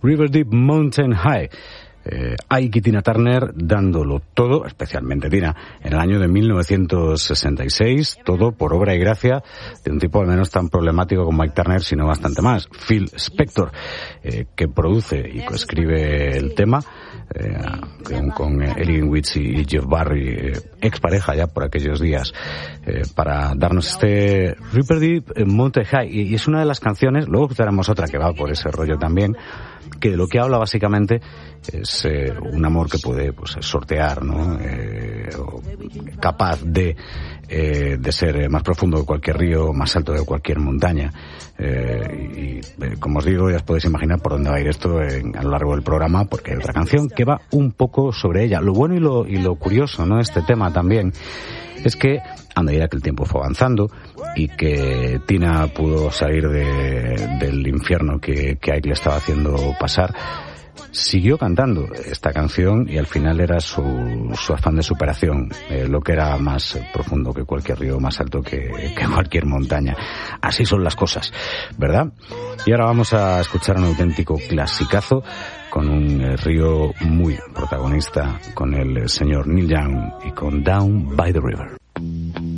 River Deep Mountain High. Ike y Tina Turner dándolo todo, especialmente Tina, en el año de 1966, todo por obra y gracia de un tipo al menos tan problemático como Ike Turner, sino bastante más, Phil Spector, que produce y coescribe el tema, con Ellie Witz y Jeff Barry, expareja ya por aquellos días, para darnos este River Deep Mountain High, y es una de las canciones, luego escucharemos otra que va por ese rollo también, que de lo que habla básicamente es un amor que puede sortear, ¿no? Capaz de ser más profundo que cualquier río, más alto que cualquier montaña. Como os digo, ya os podéis imaginar por dónde va a ir esto a lo largo del programa, porque hay otra canción que va un poco sobre ella. Lo bueno y lo curioso, ¿no?, este tema también, es que a medida que el tiempo fue avanzando y que Tina pudo salir del infierno que Ike le estaba haciendo pasar, siguió cantando esta canción y al final era su afán de superación, lo que era más profundo que cualquier río, más alto que cualquier montaña. Así son las cosas, ¿verdad? Y ahora vamos a escuchar un auténtico clasicazo con un río muy protagonista, con el señor Neil Young y con Down by the River.